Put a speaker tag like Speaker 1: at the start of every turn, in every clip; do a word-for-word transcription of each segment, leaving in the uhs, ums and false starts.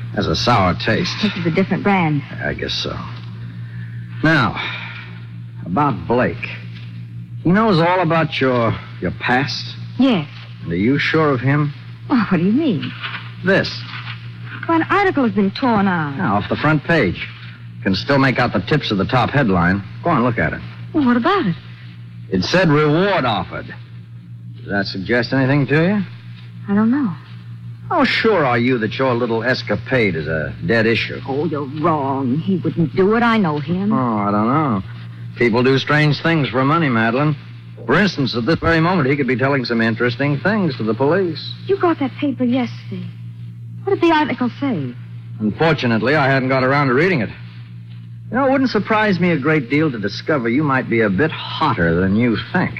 Speaker 1: Has a sour taste.
Speaker 2: This is a different brand.
Speaker 1: I guess so. Now, about Blake. He knows all about your your past?
Speaker 2: Yes.
Speaker 1: And are you sure of him?
Speaker 2: Oh, what do you mean?
Speaker 1: This.
Speaker 2: Well, an article has been torn out.
Speaker 1: Now, off the front page. Can still make out the tips of the top headline. Go on, look at it.
Speaker 2: Well, what about it?
Speaker 1: It said reward offered. Does that suggest anything to you?
Speaker 2: I don't know.
Speaker 1: How sure are you that your little escapade is a dead issue?
Speaker 2: Oh, you're wrong. He wouldn't do it. I know him.
Speaker 1: Oh, I don't know. People do strange things for money, Madeline. For instance, at this very moment, he could be telling some interesting things to the police.
Speaker 2: You got that paper yesterday. What did the article say?
Speaker 1: Unfortunately, I hadn't got around to reading it. You know, it wouldn't surprise me a great deal to discover you might be a bit hotter than you think.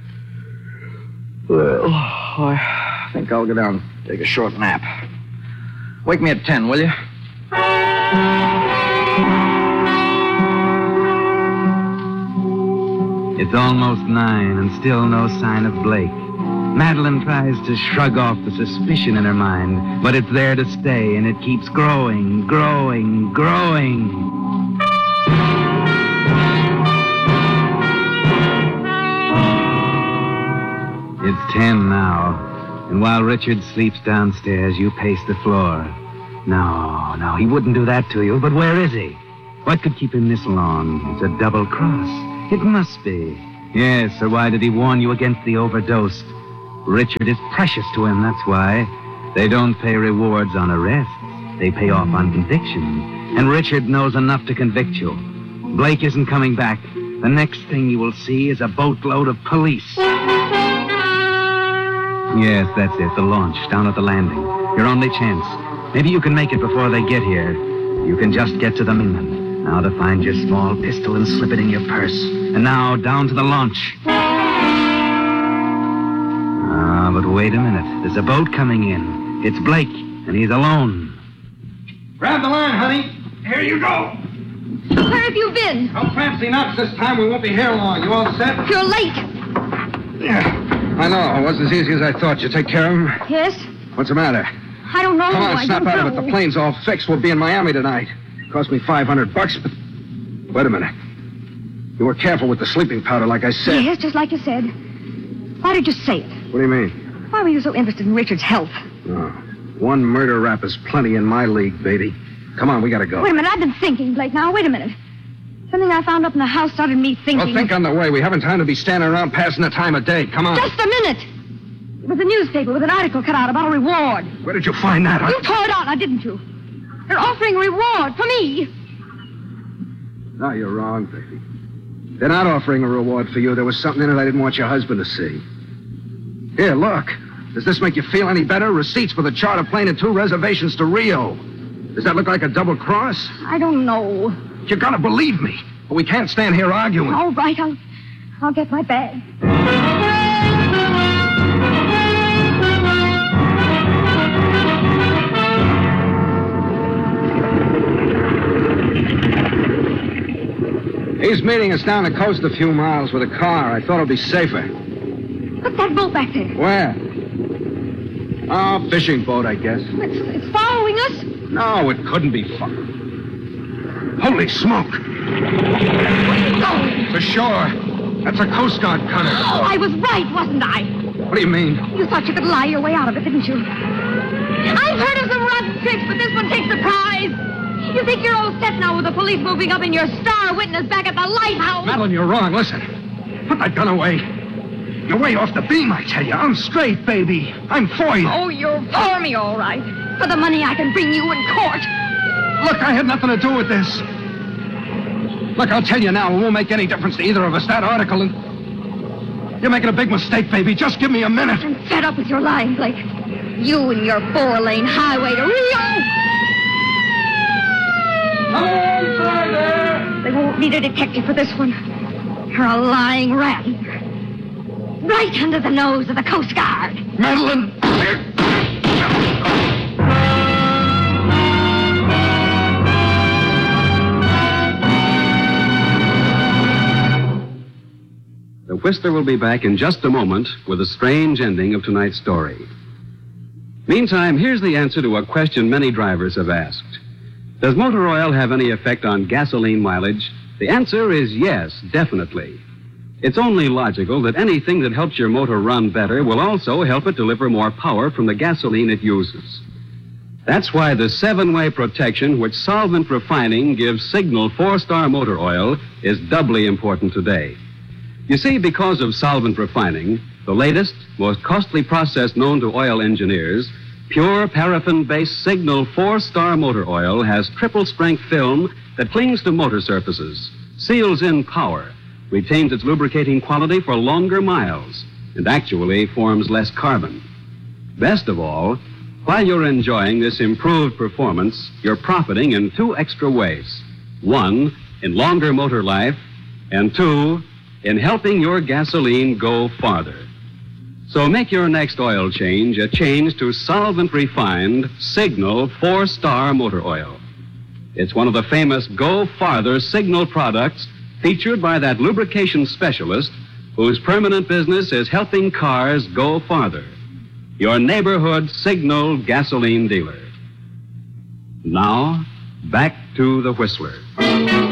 Speaker 1: Well, I think I'll go down and take a short nap. Wake me at ten, will you?
Speaker 3: It's almost nine and still no sign of Blake. Madeline tries to shrug off the suspicion in her mind, but it's there to stay, and it keeps growing, growing, growing. It's ten now, and while Richard sleeps downstairs, you pace the floor. No, no, he wouldn't do that to you, but where is he? What could keep him this long? It's a double cross. It must be. Yes, or why did he warn you against the overdose? Richard is precious to him, that's why. They don't pay rewards on arrests. They pay off on conviction. And Richard knows enough to convict you. Blake isn't coming back. The next thing you will see is a boatload of police. Yes, that's it, the launch, down at the landing. Your only chance. Maybe you can make it before they get here. You can just get to the mainland. Now to find your small pistol and slip it in your purse. And now down to the launch. Ah, but wait a minute. There's a boat coming in. It's Blake, and he's alone.
Speaker 4: Grab the line, honey. Here you go.
Speaker 2: Where have you been?
Speaker 4: Don't fancy nuts this time. We won't be here long. You all set?
Speaker 2: You're late.
Speaker 4: Yeah. I know. It wasn't as easy as I thought. You take care of him?
Speaker 2: Yes?
Speaker 4: What's the matter?
Speaker 2: I don't know.
Speaker 4: Come on,
Speaker 2: I
Speaker 4: snap
Speaker 2: don't
Speaker 4: out
Speaker 2: know.
Speaker 4: of it. The plane's all fixed. We'll be in Miami tonight. Cost me five hundred bucks, but... Wait a minute. You were careful with the sleeping powder, like I said.
Speaker 2: Yes, just like you said. Why did you say it?
Speaker 4: What do you mean?
Speaker 2: Why were you so interested in Richard's health?
Speaker 4: Oh, one murder rap is plenty in my league, baby. Come on, we gotta go.
Speaker 2: Wait a minute. I've been thinking, Blake. Now, wait a minute. Something I found up in the house started me thinking.
Speaker 4: Well, think on the way. We haven't time to be standing around passing the time of day. Come on.
Speaker 2: Just a minute. It was a newspaper with an article cut out about a reward.
Speaker 4: Where did you find that?
Speaker 2: You tore it out, now didn't you? They're offering a reward for me.
Speaker 4: No, you're wrong, baby. They're not offering a reward for you. There was something in it I didn't want your husband to see. Here, look. Does this make you feel any better? Receipts for the charter plane and two reservations to Rio. Does that look like a double cross?
Speaker 2: I don't know.
Speaker 4: You gotta believe me. But we can't stand here arguing.
Speaker 2: All right, I'll, I'll get my bag.
Speaker 4: He's meeting us down the coast a few miles with a car. I thought it'd be safer.
Speaker 2: What's that boat back there?
Speaker 4: Where? Oh, fishing boat, I guess.
Speaker 2: It's, it's following us?
Speaker 4: No, it couldn't be fun. Holy smoke!
Speaker 2: Where are you going?
Speaker 4: For sure. That's a Coast Guard cutter.
Speaker 2: Oh, I was right, wasn't I?
Speaker 4: What do you mean?
Speaker 2: You thought you could lie your way out of it, didn't you? I've heard of some rotten tricks, but this one takes the prize. You think you're all set now with the police moving up and your star witness back at the lighthouse?
Speaker 4: Madeline, you're wrong. Listen. Put that gun away. You're way off the beam, I tell you. I'm straight, baby. I'm for you.
Speaker 2: Oh, you're for me, all right. For the money I can bring you in court.
Speaker 4: Look, I had nothing to do with this. Look, I'll tell you now, it won't make any difference to either of us. That article and... You're making a big mistake, baby. Just give me a minute.
Speaker 2: I'm fed up with your lying, Blake. You and your four-lane highway to Rio.
Speaker 4: Come on, there.
Speaker 2: They won't need a detective for this one. You're a lying rat. Right under the nose of the Coast Guard.
Speaker 4: Madeline.
Speaker 5: The Whistler will be back in just a moment with a strange ending of tonight's story. Meantime, here's the answer to a question many drivers have asked. Does motor oil have any effect on gasoline mileage? The answer is yes, definitely. It's only logical that anything that helps your motor run better will also help it deliver more power from the gasoline it uses. That's why the seven-way protection which Solvent Refining gives Signal four-star motor oil is doubly important today. You see, because of Solvent Refining, the latest, most costly process known to oil engineers, pure paraffin-based Signal four-star motor oil has triple-strength film that clings to motor surfaces, seals in power, retains its lubricating quality for longer miles, and actually forms less carbon. Best of all, while you're enjoying this improved performance, you're profiting in two extra ways. One, in longer motor life, and two, in helping your gasoline go farther. So make your next oil change a change to solvent refined Signal four-star motor oil. It's one of the famous Go Farther Signal products featured by that lubrication specialist whose permanent business is helping cars go farther. Your neighborhood Signal gasoline dealer. Now, back to the Whistler.